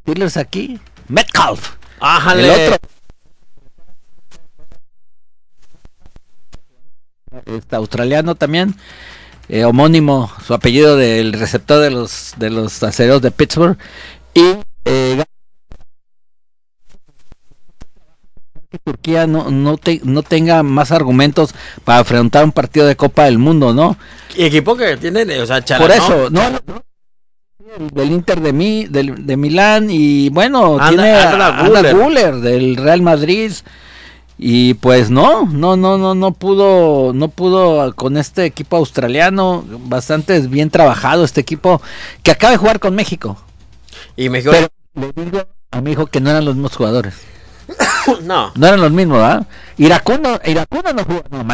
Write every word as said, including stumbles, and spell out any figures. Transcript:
Steelers aquí, Metcalf. Ájale. El otro. Este, australiano también, eh, homónimo, su apellido del receptor de los de los acereros de Pittsburgh. Y eh, que Turquía no no, te, no tenga más argumentos para afrontar un partido de Copa del Mundo, ¿no? Y equipo que tiene, o sea, Chala, Por eso, no, no, no del Inter de mi, del, de Milán, y bueno, Anda, tiene Arda a Güler. Arda Güler del Real Madrid. Y pues no, no, no, no, no pudo, no pudo con este equipo australiano, bastante bien trabajado este equipo que acaba de jugar con México. Y México. Pero le digo a mi hijo que no eran los mismos jugadores. No. No eran los mismos, ¿verdad? Iracundo, Iracundo no jugó, no,